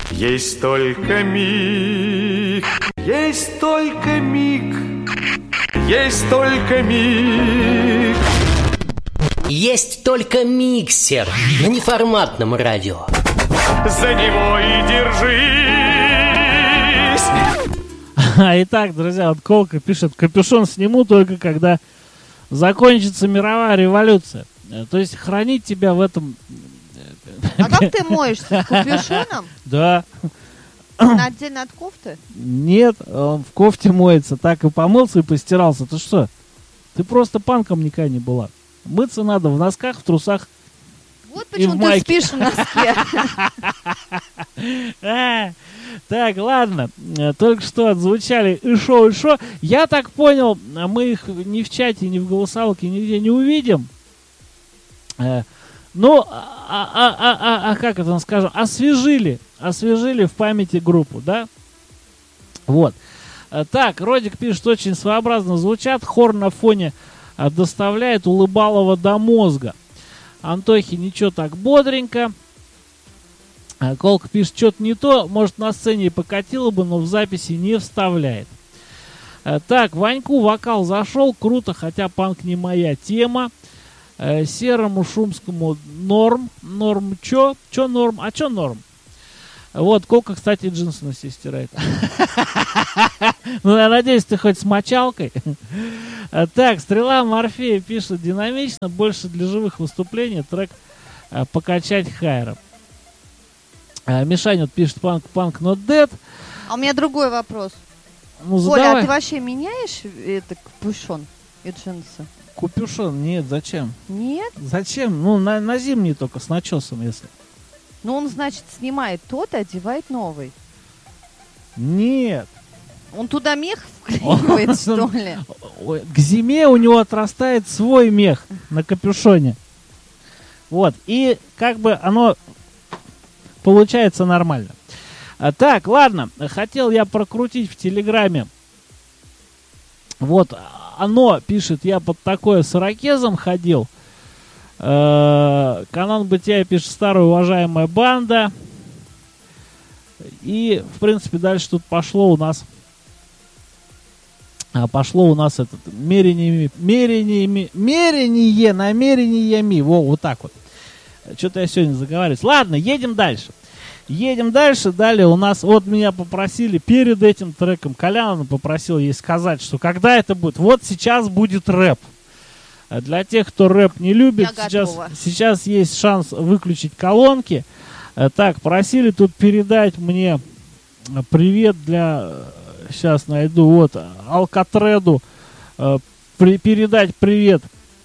Есть только миг, есть только миг, есть только миг. Есть только миксер на неформатном радио. За него и держись. Итак, друзья, вот Колка пишет: капюшон сниму только когда закончится мировая революция. То есть хранить тебя в этом... А как ты моешься? С капюшоном? Да. Отдельно от кофты? Нет, он в кофте моется, так и помылся и постирался. Ты что? Ты просто панком никогда не была. Мыться надо в носках, в трусах. Вот почему ты спишь в носке. Так, ладно. Только что отзвучали и шо. Я так понял, мы их ни в чате, ни в голосовалке нигде не увидим. Ну, как это скажем, освежили в памяти группу, да? Вот. Так, Родик пишет, очень своеобразно звучат, хор на фоне доставляет Улыбалова до мозга. Антохи ничего так бодренько. Колка пишет, что-то не то, может на сцене и покатило бы, но в записи не вставляет. Так, Ваньку вокал зашел, круто, хотя панк не моя тема. Серому Шумскому норм. Норм чё? Чё норм? А чё норм? Вот, Колка, кстати, джинсы на себе стирает. Ну, я надеюсь, ты хоть с мочалкой. Так, Стрела Морфея пишет, динамично, больше для живых выступлений, трек покачать хайром. Мишань вот пишет, панк not dead. А у меня другой вопрос. Ну, Коля, а ты вообще меняешь это капюшон и джинсы? Капюшон? Нет, зачем? Нет? Зачем? Ну, на зимний только, с начесом, если. Ну, он, значит, снимает тот и одевает новый. Нет. Он туда мех вклеивает, что ли? К зиме у него отрастает свой мех на капюшоне. Вот. И как бы оно получается нормально. Так, ладно. Хотел я прокрутить в Телеграме. Вот. Оно пишет, я под такое с ирокезом ходил. Канон Бытия пишет, старая уважаемая банда. И, в принципе, дальше тут пошло у нас это намерениями. Вот так вот. Что-то я сегодня заговариваюсь. Ладно, едем дальше. Далее у нас, вот меня попросили перед этим треком, Коляна попросил ей сказать, что когда это будет. Вот сейчас будет рэп. Для тех, кто рэп не любит, сейчас есть шанс выключить колонки. Так, просили тут передать мне привет для... Сейчас найду, вот, Алкатреду. Передать привет.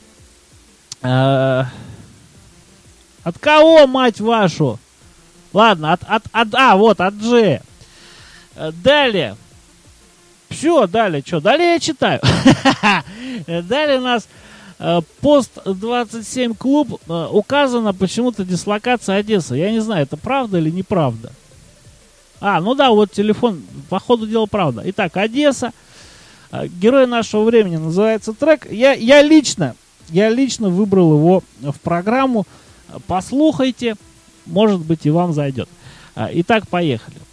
От кого, мать вашу? Ладно, от Джея. Далее. Все, далее, что? Далее я читаю. Далее у нас пост 27 клуб. Указана почему-то дислокация Одесса. Я не знаю, это правда или неправда. Ну да, вот телефон. По ходу дела правда. Итак, Одесса. Герой нашего времени называется трек. Я лично выбрал его в программу. Послухайте. Может быть, и вам зайдет. Итак, поехали.